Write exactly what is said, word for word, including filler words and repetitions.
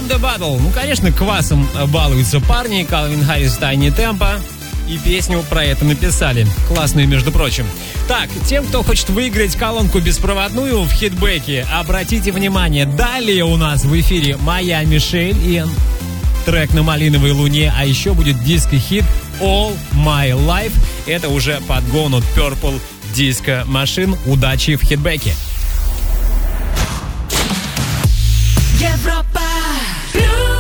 From the Bottle. Ну, конечно, квасом балуются парни. Калвин Харрис, Tiny Tempo. И песню про это написали. Классную, между прочим. Так, тем, кто хочет выиграть колонку беспроводную в хитбеке, обратите внимание, далее у нас в эфире моя Мишель и трек на малиновой луне, а еще будет диско-хит All My Life. Это уже подгон от Purple Disco Machine. Удачи в хитбеке. Европа плюс.